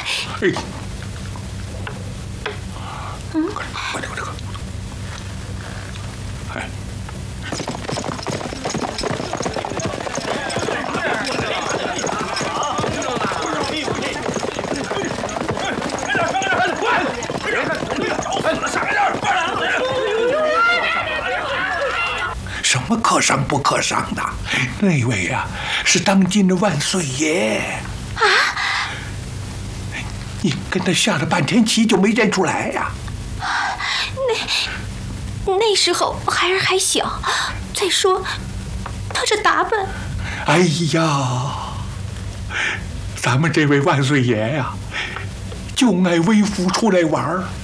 哎，快点！哎。 什么可伤不可伤的？那位呀，是当今的万岁爷。啊！你跟他下了半天棋就没认出来呀？ 那时候孩儿还小，再说他这打扮…… 哎呀，咱们这位万岁爷呀，就爱微服出来玩儿。